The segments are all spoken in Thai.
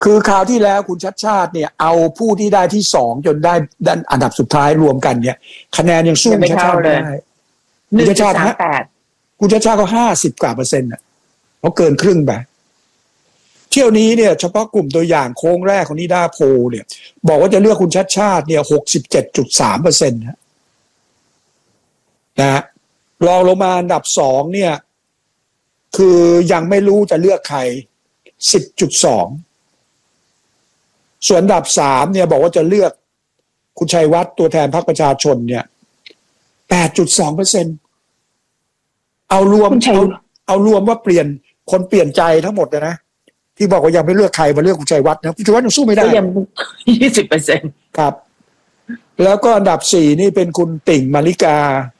คือคราวที่แล้วคุณชัดชาติเนี่ยเอาผู้ที่ได้ที่2จนได้อันดับสุดท้ายรวมกันเนี่ยคะแนนยังสู้คุณชัดชาติไม่ได้คุณชัดชาติคุณชัดชาติก็50 กว่า%อ่ะเพราะเกินครึ่งไปเที่ยวนี้เนี่ยเฉพาะกลุ่มตัวอย่างโค้งแรกของนิดาโพลเนี่ยบอกว่าจะเลือกคุณชัดชาติเนี่ย 67.3% นะฮะรองลงมาอันดับ2เนี่ยคือยังไม่รู้จะเลือกใคร 10.2 ส่วนอันดับ3เนี่ยบอกว่าจะเลือกคุณชัยวัฒน์ตัวแทนพรรคประชาชนเนี่ย 8.2% เอารวมว่าเปลี่ยนคนเปลี่ยนใจทั้งหมดนะที่บอกว่ายังไม่เลือกใครมาเลือกคุณชัยวัฒน์นะคุณชัยวัฒน์ยังสู้ไม่ได้ยัง 20% ครับแล้วก็อันดับ4นี่เป็นคุณติ่งมาริกา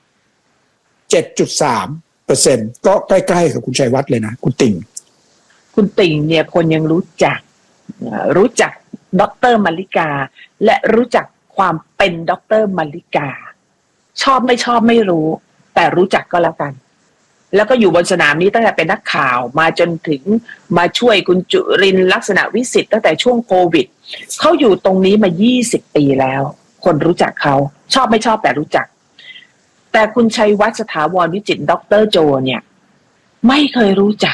7.3% ก็ใกล้ๆกับคุณชัยวัฒน์เลยนะคุณติ่งเนี่ยคนยังรู้จักดร.มาริกาและรู้จักความเป็นดร.มาริกาชอบไม่ชอบไม่รู้แต่รู้จักก็แล้วกันแล้วก็อยู่บนสนามนี้ตั้งแต่เป็นนักข่าวมาจนถึงมาช่วยคุณจุรินทร์ลักษณะวิสิทธิ์ตั้งแต่ช่วงโควิดเขาอยู่ตรงนี้มา20 ปีแล้วคนรู้จักเขาชอบไม่ชอบแต่รู้จักแต่คุณชัยวัฒน์สถาวรวิจิตรดร.โจเนี่ยไม่เคยรู้จัก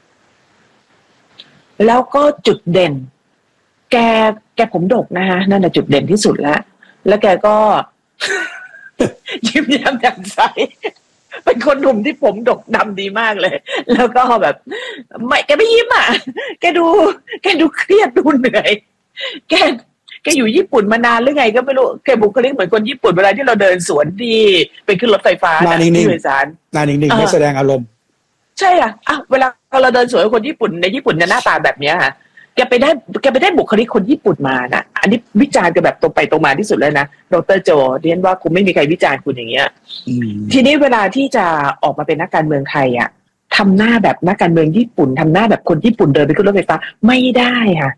แล้วก็จุดเด่นแกผมดกนะฮะนั่นแหละจุดเด่นที่สุดแล้วแกก็ ยิ้มแย้มแจ่มใสเป็นคนหนุ่มที่ผมดกดำดีมากเลยแล้วก็แบบแกไม่ยิ้มอ่ะแกดูเครียดดูเหนื่อยแกอยู่ญี่ปุ่นมานานหรือไงก็ไม่รู้แกบุคลิกเหมือนคนญี่ปุ่นเวลาที่เราเดินสวนที่ไปขึ้นรถไฟฟ้าที่โดยสารหน้านิ่งๆไม่แสดงอารมณ์ใช่อ่ะเวลาเราเดินสวนกับคนญี่ปุ่นในญี่ปุ่นจะหน้าตาแบบเนี้ยค่ะแกไปได้บุคลิกคนญี่ปุ่นมานะอันนี้วิจารณ์กันแบบตรงไปตรงมาที่สุดเลยนะดร.โจเรียนว่าคุณไม่มีใครวิจารณ์คุณอย่างเงี้ยทีนี้เวลาที่จะออกมาเป็นนักการเมืองไทยอ่ะทำหน้าแบบนักการเมืองญี่ปุ่นทำหน้าแบบคนญี่ปุ่นเดินไปขึ้นรถไฟฟ้าไม่ได้ค่ะ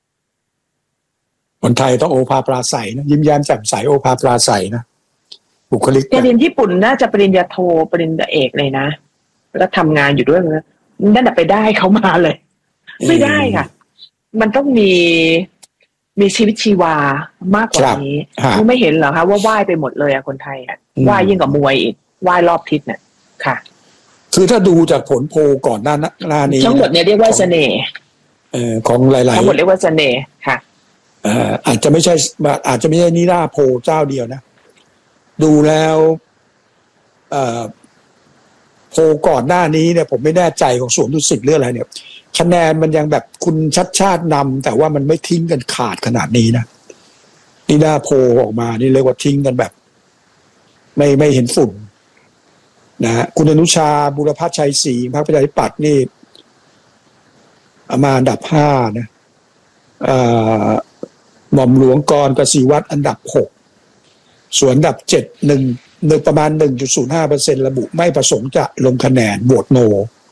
คนไทยต้องโอภาปราศัยนะยิ้มแย้มแจ่มใสโอภาปราศัยนะบุคลิกแกเรียนญี่ปุ่นน่าจะปริญญาโทปริญญาเอกเลยนะแล้วทำงานอยู่ด้วยนะนั่นแหละไปได้เขามาเลยไม่ได้ค่ะมันต้องมีชีวิตชีวามากกว่านี้คุณไม่เห็นเหรอคะว่าว่ายไปหมดเลยอะคนไทยอะว่ายยิ่งกว่ามวยอีกว่ายรอบทิศเนี่ยค่ะคือถ้าดูจากผลโพลก่อนหน้านี้ทั้งหมดเนี่ยเรียกว่าเสน่ห์ของหลายๆทั้งหมดเรียกว่าเสน่ห์ค่ะอาจจะไม่ใช่นิดาโพลเจ้าเดียวนะดูแล้วโพลก่อนหน้านี้เนี่ยผมไม่แน่ใจของสวนดุสิตเรื่องอะไรเนี่ยคะแนนมันยังแบบคุณชัดชาตินำแต่ว่ามันไม่ทิ้งกันขาดขนาดนี้นะนิดาโพลออกมานี่เรียกว่าทิ้งกันแบบไม่เห็นฝุ่นนะฮะคุณอนุชาบุรพัชชัยศรีพรรคประชาธิปัตย์นี่มาอันดับ5นะหม่อมหลวงกรกสิวัฒน์อันดับ6ส่วนอันดับ7ประมาณ 1.05% ระบุไม่ประสงค์จะลงคะแนนโหวตโน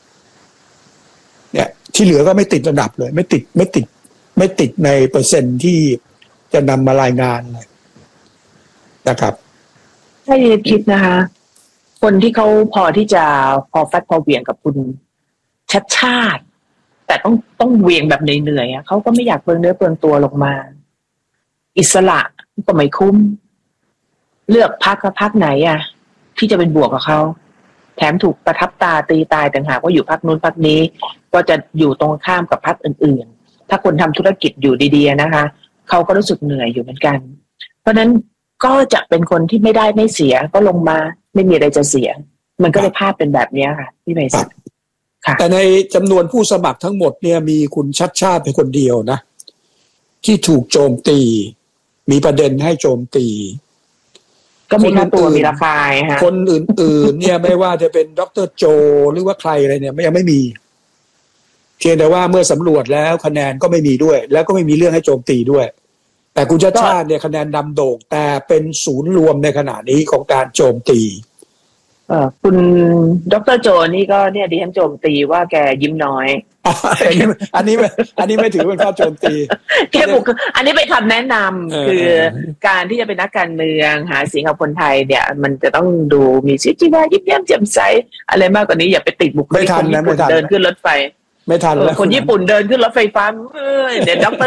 เนี่ยที่เหลือก็ไม่ติดระดับเลยไม่ติดในเปอร์เซ็นต์ที่จะนำมารายงานเลยนะครับถ้าคิดนะคะคนที่เขาพอที่จะพอฟัดพอเหวี่ยงกับคุณชัดชาติแต่ต้องเหวี่ยงแบบเหนื่อยๆเขาก็ไม่อยากเปลืองเนื้อเปลืองตัวลงมาอิสระก็ไม่คุ้มเลือกพรรคไหนที่จะเป็นบวกกับเขาแถมถูกประทับตาตีตายต่างหากว่าอยู่พรรคนู้นพรรคนี้ก็จะอยู่ตรงข้ามกับพรรคอื่นๆถ้าคนทำธุรกิจอยู่ดีๆนะคะเขาก็รู้สึกเหนื่อยอยู่เหมือนกันเพราะนั้นก็จะเป็นคนที่ไม่ได้ไม่เสียก็ลงมาไม่มีอะไรจะเสียมันก็เลยภาพเป็นแบบนี้ค่ะพี่ไพศาลแต่ในจำนวนผู้สมัครทั้งหมดเนี่ยมีคุณชัดชาติเป็นคนเดียวนะที่ถูกโจมตีมีประเด็นให้โจมตีก็มีค่าตัวมีราคาฮะคนอื่นๆเนี่ยไม่ว่าจะเป็นดร.โจหรือว่าใครอะไรเนี่ยยังไม่มีเพียงแต่ว่าเมื่อสำรวจแล้วคะแนนก็ไม่มีด้วยแล้วก็ไม่มีเรื่องให้โจมตีด้วยแต่คุณชัดชาติเนี่ยคะแนนนำโด่งแต่เป็นศูนย์รวมในขณะนี้ของการโจมตีคุณดร.โจนี่ก็เนี่ยดิฉันโจมตีว่าแกยิ้มน้อยอันนี้ไม่ถือเป็นข้อโจมตีแกบุกอันนี้เป็นคำแนะนำคือการที่จะเป็นนักการเมืองหาเสียงกับคนไทยเนี่ยมันจะต้องดูมีชีวิตชีวายิ้มแย้มแจ่มใสอะไรมากกว่านี้อย่าไปติดบุคลิกคนญี่ปุ่นเดินขึ้นรถไฟไม่ทันแล้วคนญี่ปุ่นเดินขึ้นรถไฟฟ้าเดี๋ยวดร